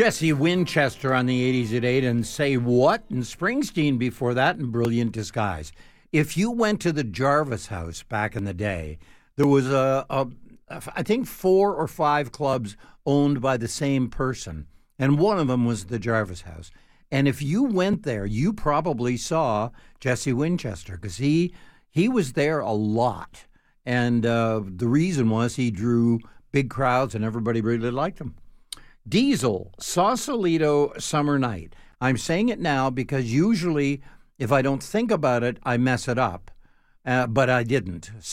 Jesse Winchester on the 80s at 8 and Say What? And Springsteen before that in Brilliant Disguise. If you went to the Jarvis House back in the day, there was I think 4 or 5 clubs owned by the same person. And one of them was the Jarvis House. And if you went there, you probably saw Jesse Winchester because he was there a lot. And the reason was he drew big crowds and everybody really liked him. Diesel, Sausalito Summer Night. I'm saying it now because usually if I don't think about it, I mess it up. But I didn't.